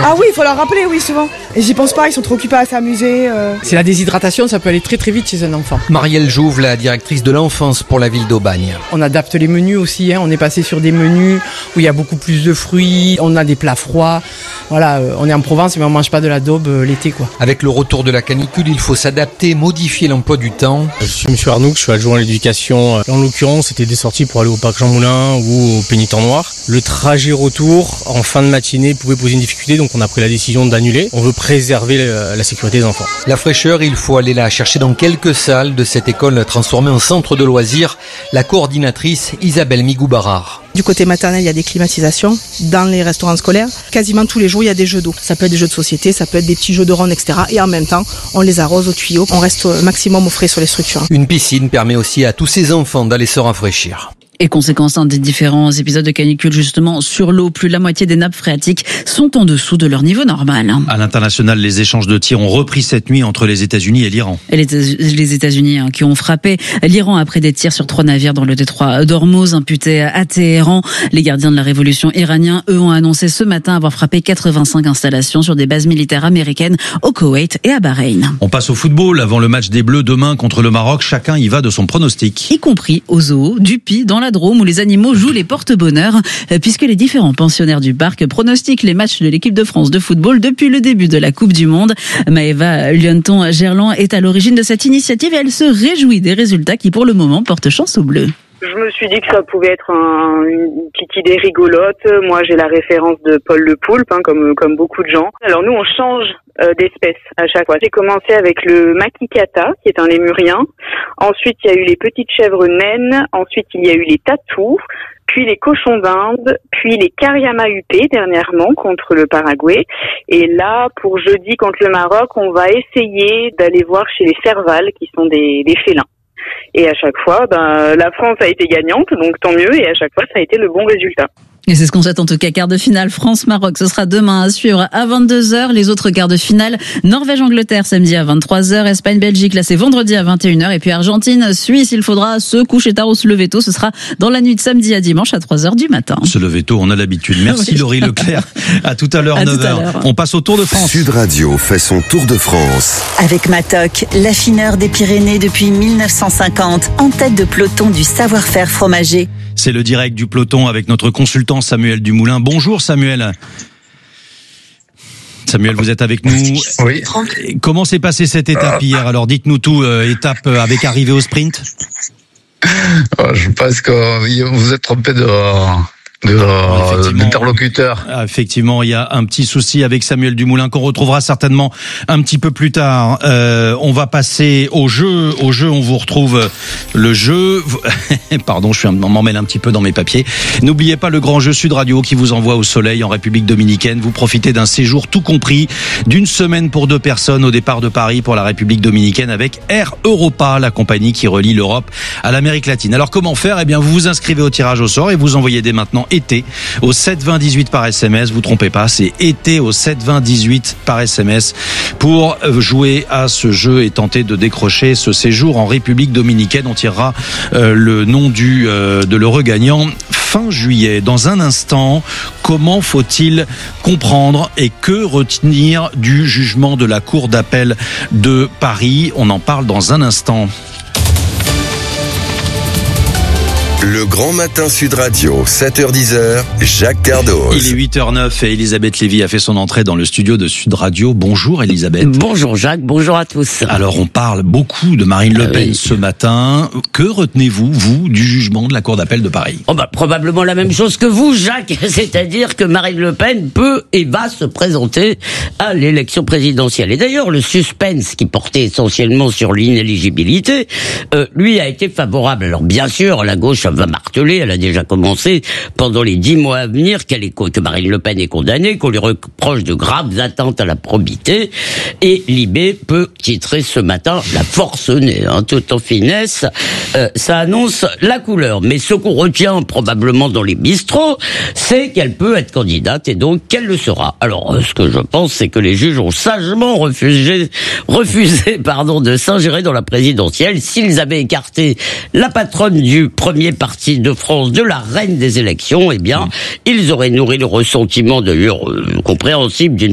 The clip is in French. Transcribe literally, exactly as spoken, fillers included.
Ah oui, il faut leur rappeler, oui, souvent. Et j'y pense pas, ils sont trop occupés à s'amuser. Euh... C'est la déshydratation, ça peut aller très très vite chez un enfant. Marielle Jouve, la directrice de l'enfance pour la ville d'Aubagne. On adapte les menus aussi, hein. On est passé sur des menus où il y a beaucoup plus de fruits, on a des plats froids. Voilà, euh, on est en Provence mais on mange pas de la daube euh, l'été, quoi. Avec le retour de la canicule, il faut s'adapter, modifier l'emploi du temps. Je suis M. Arnoux, je suis adjoint à l'éducation. En l'occurrence, c'était des sorties pour aller au parc Jean Moulin ou au Pénitent-Noir. Le trajet retour en fin de matinée pouvait poser une difficulté, donc on a pris la décision d'annuler. On veut préserver la sécurité des enfants. La fraîcheur, il faut aller la chercher dans quelques salles de cette école transformée en centre de loisirs. La coordinatrice Isabelle Migou-Barard. Du côté maternel, il y a des climatisations. Dans les restaurants scolaires, quasiment tous les jours, il y a des jeux d'eau. Ça peut être des jeux de société, ça peut être des petits jeux de ronde, et cetera. Et en même temps, on les arrose au tuyau. On reste au maximum au frais sur les structures. Une piscine permet aussi à tous ces enfants d'aller se rafraîchir. Et conséquence hein, des différents épisodes de canicule justement sur l'eau, plus de la moitié des nappes phréatiques sont en dessous de leur niveau normal. À l'international, les échanges de tirs ont repris cette nuit entre les États-Unis et l'Iran. Et les, les États-Unis hein, qui ont frappé l'Iran après des tirs sur trois navires dans le détroit d'Ormuz imputés à Téhéran. Les gardiens de la révolution iraniens, eux, ont annoncé ce matin avoir frappé quatre-vingt-cinq installations sur des bases militaires américaines au Koweït et à Bahreïn. On passe au football avant le match des Bleus demain contre le Maroc. Chacun y va de son pronostic. Y compris au zoo du Puy dans la Drôme où les animaux jouent les porte-bonheur puisque les différents pensionnaires du parc pronostiquent les matchs de l'équipe de France de football depuis le début de la Coupe du Monde. Maëva Lionton-Gerland est à l'origine de cette initiative et elle se réjouit des résultats qui pour le moment portent chance aux Bleus. Je me suis dit que ça pouvait être un, une petite idée rigolote. Moi, j'ai la référence de Paul le Poulpe, hein, comme comme beaucoup de gens. Alors nous, on change euh, d'espèce à chaque fois. J'ai commencé avec le makikata, qui est un lémurien. Ensuite, il y a eu les petites chèvres naines. Ensuite, il y a eu les tatous. Puis les cochons d'Inde. Puis les Kariama U P, dernièrement, contre le Paraguay. Et là, pour jeudi, contre le Maroc, on va essayer d'aller voir chez les servals, qui sont des, des félins. Et à chaque fois, ben, la France a été gagnante, donc tant mieux, et à chaque fois, ça a été le bon résultat. Et c'est ce qu'on souhaite en tout cas. Quart de finale France-Maroc, ce sera demain à suivre à vingt-deux heures. Les autres quarts de finale, Norvège-Angleterre samedi à vingt-trois heures, Espagne-Belgique, là c'est vendredi à vingt et une heures. Et puis Argentine-Suisse, il faudra se coucher tard ou se lever tôt. Ce sera dans la nuit de samedi à dimanche à trois heures du matin. Se lever tôt, on a l'habitude. Merci oui. Laurie Leclerc. À tout à l'heure, à neuf heures. On passe au Tour de France. Sud Radio fait son Tour de France. Avec Matok, l'affineur des Pyrénées depuis mille neuf cent cinquante, en tête de peloton du savoir-faire fromager. C'est le direct du peloton avec notre consultant Samuel Dumoulin. Bonjour Samuel. Samuel, vous êtes avec nous. Oui. Comment s'est passée cette étape hier? Alors dites-nous tout, euh, étape avec arrivée au sprint. Je pense que vous êtes trompé de... de euh, l'interlocuteur. Effectivement, il y a un petit souci avec Samuel Dumoulin qu'on retrouvera certainement un petit peu plus tard. Euh, on va passer au jeu. Au jeu, on vous retrouve le jeu. Pardon, je suis un, m'en mêle un petit peu dans mes papiers. N'oubliez pas le grand jeu Sud Radio qui vous envoie au soleil en République Dominicaine. Vous profitez d'un séjour tout compris d'une semaine pour deux personnes au départ de Paris pour la République Dominicaine avec Air Europa, la compagnie qui relie l'Europe à l'Amérique latine. Alors comment faire? Eh bien, vous vous inscrivez au tirage au sort et vous envoyez dès maintenant été au sept vingt dix-huit par S M S. Vous trompez pas, c'est été au sept vingt dix-huit par S M S pour jouer à ce jeu et tenter de décrocher ce séjour en République Dominicaine. On tirera euh, le nom du euh, de l'heureux gagnant fin juillet. Dans un instant, comment faut-il comprendre et que retenir du jugement de la Cour d'appel de Paris? On en parle dans un instant. Le Grand Matin Sud Radio, sept heures dix, Jacques Cardoz. Il est huit heures neuf et Elisabeth Lévy a fait son entrée dans le studio de Sud Radio. Bonjour Elisabeth. Bonjour Jacques, bonjour à tous. Alors on parle beaucoup de Marine Le Pen euh, oui. ce matin. Que retenez-vous, vous, du jugement de la Cour d'appel de Paris? Oh bah probablement la même chose que vous Jacques, c'est-à-dire que Marine Le Pen peut et va se présenter à l'élection présidentielle. Et d'ailleurs le suspense qui portait essentiellement sur l'inéligibilité, euh, lui a été favorable. Alors bien sûr, la gauche va marteler, elle a déjà commencé pendant les dix mois à venir qu'elle est, que Marine Le Pen est condamnée, qu'on lui reproche de graves atteintes à la probité, et Libé peut titrer ce matin la forcenée, hein, tout en finesse, euh, ça annonce la couleur. Mais ce qu'on retient probablement dans les bistrots, c'est qu'elle peut être candidate et donc qu'elle le sera. Alors, euh, ce que je pense, c'est que les juges ont sagement refusé, refusé, pardon, de s'ingérer dans la présidentielle. S'ils avaient écarté la patronne du premier parti de France, de la reine des élections, eh bien, mmh. ils auraient nourri le ressentiment d'ailleurs euh, compréhensible d'une